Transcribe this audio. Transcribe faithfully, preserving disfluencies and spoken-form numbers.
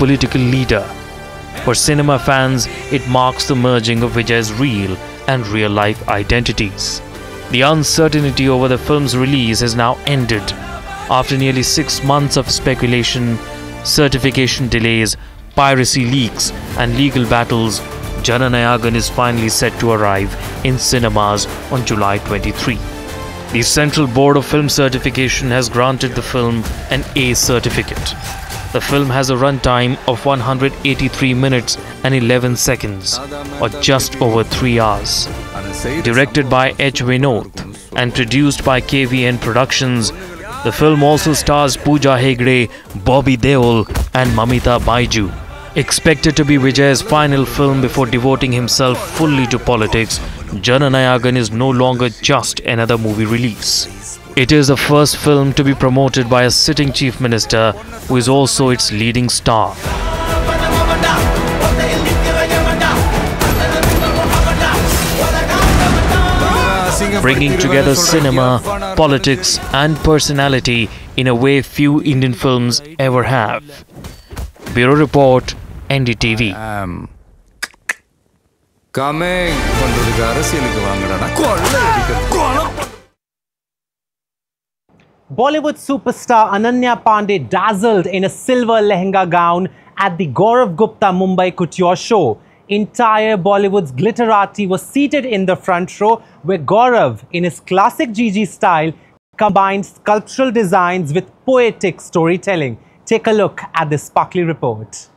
political leader. For cinema fans, it marks the merging of Vijay's real and real-life identities. The uncertainty over the film's release has now ended. After nearly six months of speculation, certification delays, piracy leaks and legal battles, Jananayagan is finally set to arrive in cinemas on July twenty-third. The Central Board of Film Certification has granted the film an A certificate. The film has a runtime of one hundred eighty-three minutes and eleven seconds, or just over three hours. Directed by H. Vinod and produced by K V N Productions, the film also stars Pooja Hegde, Bobby Deol and Mamita Baiju. Expected to be Vijay's final film before devoting himself fully to politics, Jananayagan is no longer just another movie release. It is the first film to be promoted by a sitting chief minister who is also its leading star. Bringing together cinema, politics and personality in a way few Indian films ever have. Bureau Report, N D T V. Um. Bollywood superstar Ananya Pandey dazzled in a silver lehenga gown at the Gaurav Gupta Mumbai Couture show. Entire Bollywood's glitterati was seated in the front row, where Gaurav, in his classic Gigi style, combined sculptural designs with poetic storytelling. Take a look at this sparkly report.